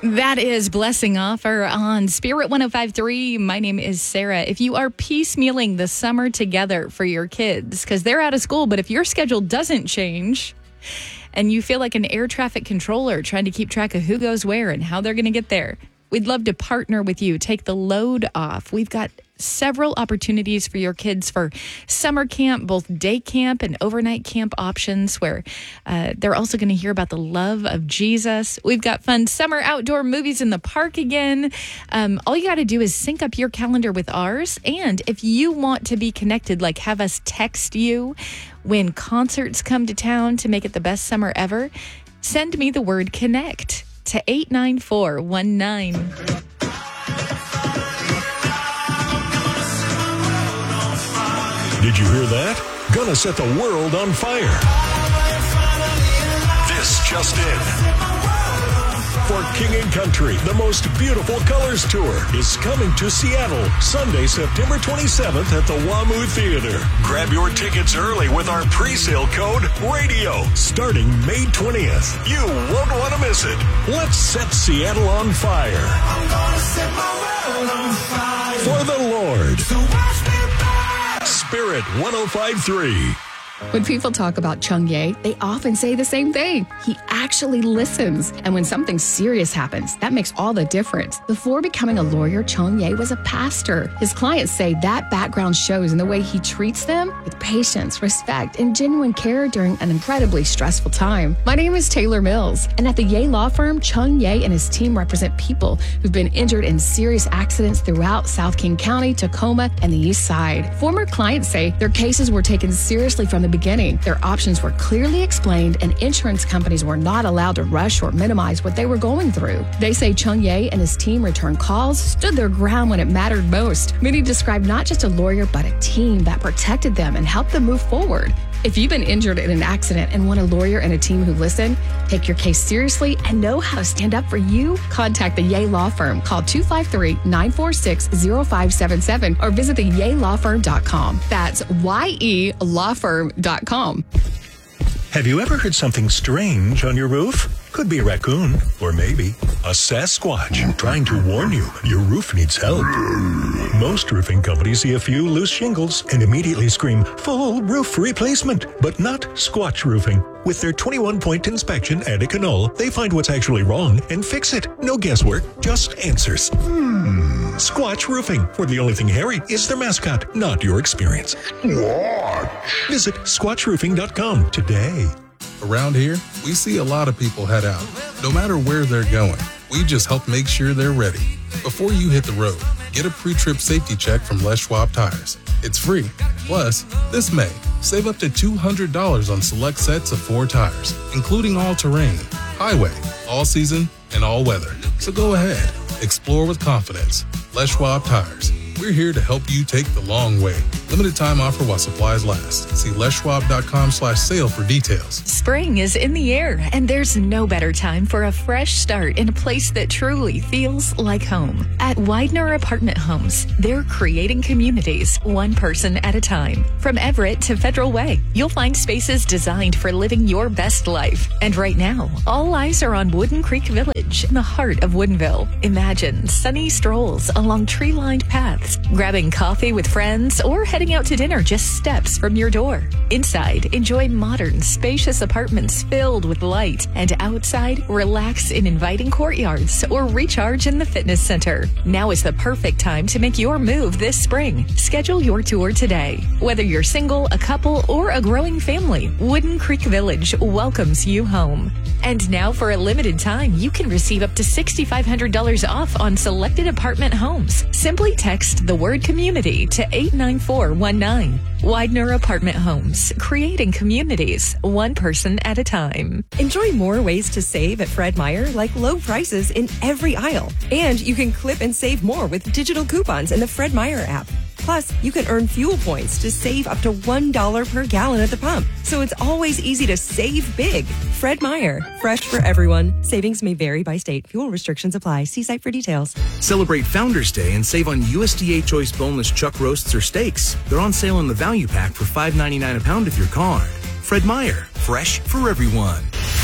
That is Blessing Offer on Spirit 105.3. My name is Sarah. If you are piecemealing the summer together for your kids, because they're out of school, but if your schedule doesn't change and you feel like an air traffic controller trying to keep track of who goes where and how they're going to get there, we'd love to partner with you. Take the load off. We've got several opportunities for your kids for summer camp, both day camp and overnight camp options, where they're also going to hear about the love of Jesus. We've got fun summer outdoor movies in the park again. All you got to do is sync up your calendar with ours. And if you want to be connected, like have us text you when concerts come to town to make it the best summer ever, send me the word connect to 89419. Did you hear that? Gonna set the world on fire. This just in. For King and Country, the most beautiful colors tour is coming to Seattle, Sunday, September 27th at the WAMU Theater. Grab your tickets early with our pre-sale code RADIO, starting May 20th. You won't want to miss it. Let's set Seattle on fire. I'm gonna set my world on fire. For the Lord. So watch me burn. Spirit 105.3. When people talk about Chung Ye, they often say the same thing. He actually listens. And when something serious happens, that makes all the difference. Before becoming a lawyer, Chung Ye was a pastor. His clients say that background shows in the way he treats them with patience, respect, and genuine care during an incredibly stressful time. My name is Taylor Mills, and at the Ye Law Firm, Chung Ye and his team represent people who've been injured in serious accidents throughout South King County, Tacoma, and the East Side. Former clients say their cases were taken seriously from the beginning. Their options were clearly explained, and insurance companies were not allowed to rush or minimize what they were going through. They say Chung Ye and his team returned calls, stood their ground when it mattered most. Many describe not just a lawyer, but a team that protected them and helped them move forward. If you've been injured in an accident and want a lawyer and a team who listen, take your case seriously, and know how to stand up for you, contact the Ye Law Firm. Call 253-946-0577 or visit theyelawfirm.com. That's YELawfirm.com. Have you ever heard something strange on your roof? Could be a raccoon, or maybe a Sasquatch trying to warn you your roof needs help. Most roofing companies see a few loose shingles and immediately scream, full roof replacement, but not Squatch Roofing. With their 21-point inspection and a canal, they find what's actually wrong and fix it. No guesswork, just answers. Squatch Roofing, where the only thing hairy is their mascot, not your experience. Visit squatchroofing.com today. Around here, we see a lot of people head out. No matter where they're going, we just help make sure they're ready. Before you hit the road, get a pre-trip safety check from Les Schwab Tires. It's free. Plus, this May, save up to $200 on select sets of 4 tires, including all-terrain, highway, all-season, and all-weather. So go ahead. Explore with confidence. Les Schwab Tires. We're here to help you take the long way. Limited time offer while supplies last. See leschwab.com/sale for details. Spring is in the air, and there's no better time for a fresh start in a place that truly feels like home. At Widener Apartment Homes, they're creating communities one person at a time. From Everett to Federal Way, you'll find spaces designed for living your best life. And right now, all eyes are on Wooden Creek Village in the heart of Woodinville. Imagine sunny strolls along tree-lined paths, grabbing coffee with friends, or heading out to dinner just steps from your door. Inside, enjoy modern, spacious apartments filled with light, and outside, relax in inviting courtyards or recharge in the fitness center. Now is the perfect time to make your move this spring. Schedule your tour today. Whether you're single, a couple, or a growing family, Wooden Creek Village welcomes you home. And now, for a limited time, you can receive up to $6,500 off on selected apartment homes. Simply text the word community to 89419. Widener Apartment Homes, creating communities one person at a time. Enjoy more ways to save at Fred Meyer, like low prices in every aisle. And you can clip and save more with digital coupons in the Fred Meyer app. Plus, you can earn fuel points to save up to $1 per gallon at the pump. So it's always easy to save big. Fred Meyer, fresh for everyone. Savings may vary by state. Fuel restrictions apply. See site for details. Celebrate Founders Day and save on USDA Choice boneless chuck roasts or steaks. They're on sale in the value pack for $5.99 a pound if you're card. Fred Meyer, fresh for everyone.